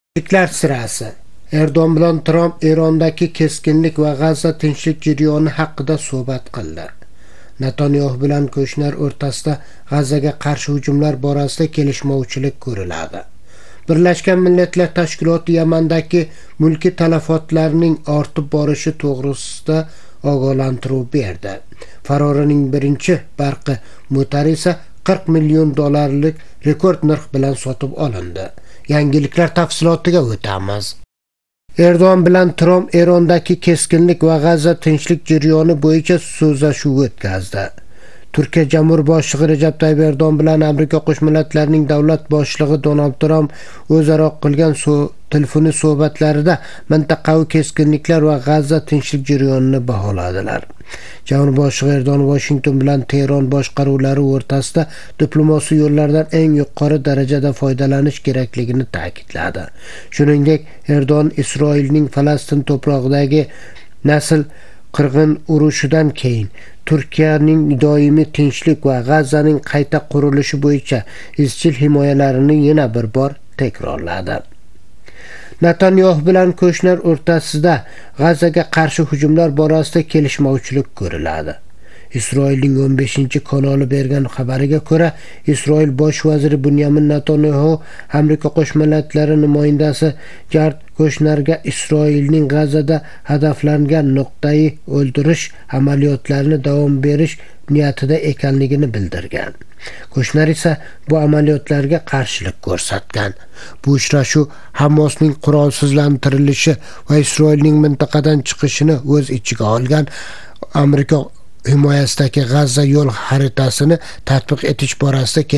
Tebriklar sirasi. Erdo'g'an bilan Tramp Erondagi keskinlik va G'azza tinchlik jarayoni haqida suhbat qildi. Netanyahu bilan Kushner o'rtasida G'azzaga qarshi hujumlar borasida kelishmovchilik ko'riladi. Birlashgan Millatlar Tashkiloti Yamandagi mulkiy talafotlarning ortib borishi to'g'risida ogohlantiruv berdi. Farorining birinchi barqi motori esa $40 million rekord narx bilan sotib olindi. Yangiliklar tafsilotiga o'tamiz. Erdo'g'an bilan Tramp Erondagi keskinlik va G'azza tinchlik jarayoni bo'yicha so'zlashuv o'tkazdi. Turkiya Jamhuriy boshlig'i Recep Tayyip Erdo'g'an bilan Amerika Qo'shma Millatlarning davlat boshlig'i Donald Trump o'zaro qilgan telefoniy suhbatlarida mintaqaviy keskinliklar va G'azza tinchlik jarayonini baholadilar. Jamhuriy boshlig'i Erdo'g'an Washington bilan Tehron boshqaruvlari o'rtasida diplomasiya yo'llaridan eng yuqori darajada foydalanish kerakligini ta'kidladi. Shuningdek, Erdo'g'an Isroilning Falastin to'prog'idagi nasl qirg'in urushidan keyin Turkiyaning doimiy tinchlik va G'azzaning qayta qurilishi bo'yicha izchil himoyalarini yana bir bor takrorladi. Netanyahu bilan Kushner o'rtasida G'azzaga qarshi hujumlar borasida kelishmovchilik ko'riladi. Isroilning 15-kanali bergan xabariga ko'ra, Isroil bosh vaziri Binyamin Netanyahu Amerika Qo'shma Millatlari nimoyandasi Jared Kushnerga Isroilning G'azzada hadaflangan nuqtai o'ldirish amaliyotlarini davom berish niyatida ekanligini bildirgan. Kushner esa bu amaliyotlarga qarshilik ko'rsatgan. Bu uchrashuv Hamosning qurolsizlantirilishi va Isroilning mintaqadan chiqishini o'z ichiga olgan Amerika himoyasidagi G'azza yo'l xaritasini tatbiq etish borasida